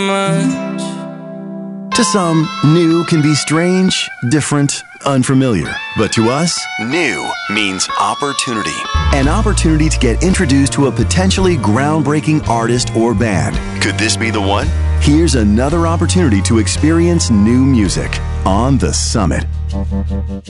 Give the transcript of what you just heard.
much. To some, new can be strange, different, unfamiliar. But to us, new means opportunity. An opportunity to get introduced to a potentially groundbreaking artist or band. Could this be the one? Here's another opportunity to experience new music on The Summit.